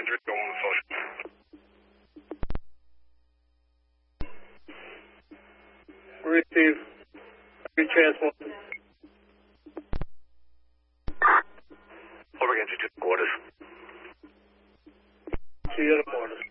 3 on the phone. Receive. Every chance one. Over again to 2 quarters. See you in the morning.